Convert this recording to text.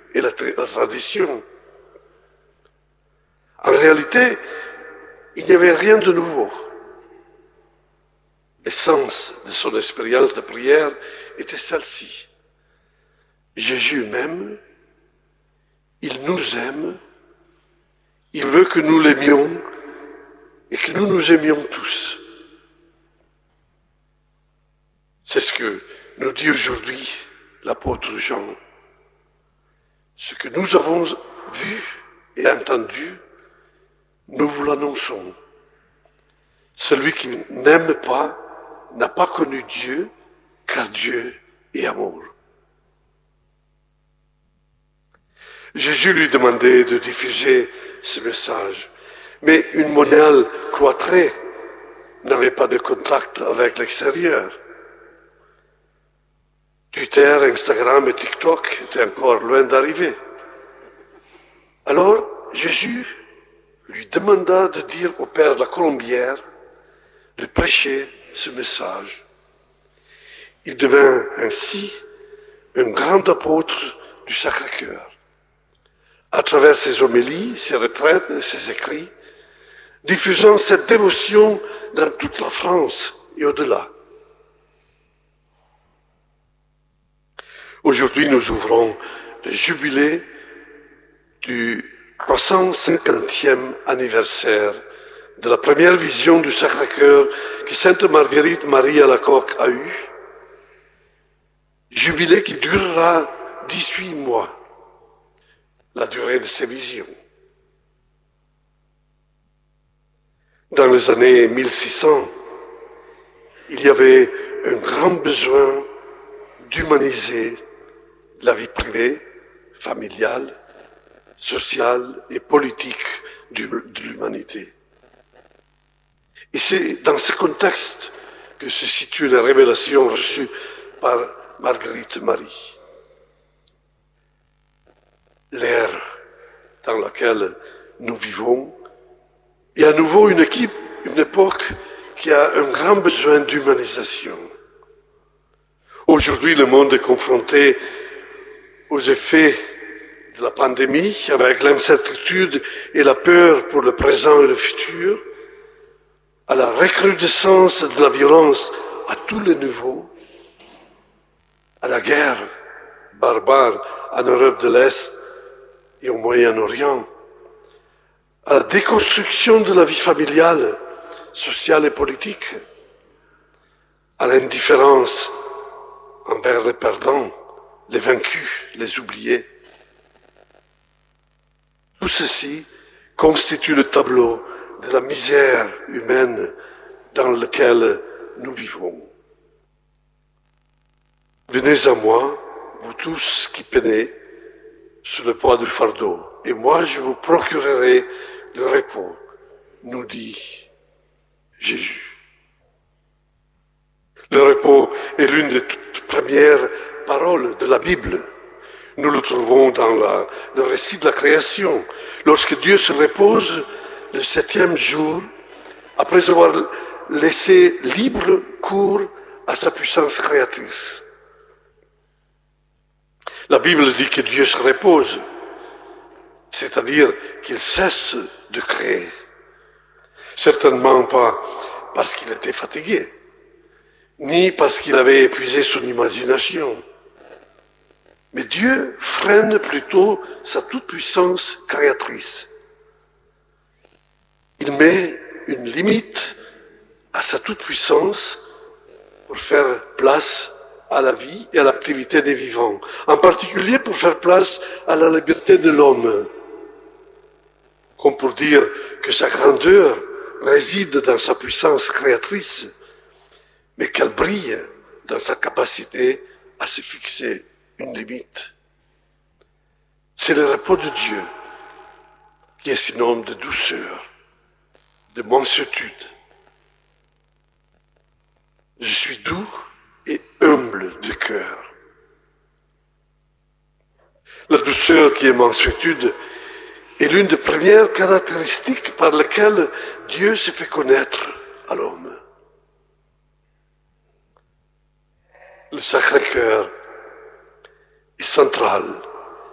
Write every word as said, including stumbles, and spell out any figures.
et la, la tradition. En réalité, il n'y avait rien de nouveau. L'essence de son expérience de prière était celle-ci. Jésus m'aime, il nous aime, il veut que nous l'aimions et que nous nous aimions tous. C'est ce que nous dit aujourd'hui l'apôtre Jean. Ce que nous avons vu et entendu, nous vous l'annonçons. Celui qui n'aime pas n'a pas connu Dieu, car Dieu est amour. Jésus lui demandait de diffuser ce message, mais une mondiale cloîtrée n'avait pas de contact avec l'extérieur. Twitter, Instagram et TikTok étaient encore loin d'arriver. Alors, Jésus lui demanda de dire au père de la Colombière de prêcher ce message. Il devint ainsi un grand apôtre du Sacré-Cœur. À travers ses homélies, ses retraites et ses écrits, diffusant cette dévotion dans toute la France et au-delà. Aujourd'hui, nous ouvrons le jubilé du trois cent cinquantième anniversaire de la première vision du Sacré-Cœur que Sainte Marguerite Marie Alacoque a eue. Jubilé qui durera dix-huit mois, la durée de ses visions. Dans les années mille six cents, il y avait un grand besoin d'humaniser la vie privée, familiale, sociale et politique de l'humanité. Et c'est dans ce contexte que se situe la révélation reçue par Marguerite Marie. L'ère dans laquelle nous vivons est à nouveau une équipe, une époque qui a un grand besoin d'humanisation. Aujourd'hui, le monde est confronté aux effets de la pandémie, avec l'incertitude et la peur pour le présent et le futur, à la recrudescence de la violence à tous les niveaux, à la guerre barbare en Europe de l'Est et au Moyen-Orient, à la déconstruction de la vie familiale, sociale et politique, à l'indifférence envers les perdants, les vaincus, les oubliés. Tout ceci constitue le tableau de la misère humaine dans lequel nous vivons. Venez à moi, vous tous qui peinez sous le poids du fardeau, et moi je vous procurerai le repos, nous dit Jésus. Le repos est l'une des toutes premières paroles de la Bible. Nous le trouvons dans la, le récit de la création. Lorsque Dieu se repose le septième jour, après avoir laissé libre cours à sa puissance créatrice. La Bible dit que Dieu se repose, c'est-à-dire qu'il cesse de créer. Certainement pas parce qu'il était fatigué, ni parce qu'il avait épuisé son imagination. Mais Dieu freine plutôt sa toute-puissance créatrice. Il met une limite à sa toute-puissance pour faire place à la vie et à l'activité des vivants, en particulier pour faire place à la liberté de l'homme, comme pour dire que sa grandeur réside dans sa puissance créatrice, mais qu'elle brille dans sa capacité à se fixer une limite. C'est le repos de Dieu qui est synonyme de douceur, de mansuétude. Je suis doux et humble de cœur. La douceur qui est mansuétude est l'une des premières caractéristiques par lesquelles Dieu se fait connaître à l'homme. Le Sacré-Cœur est central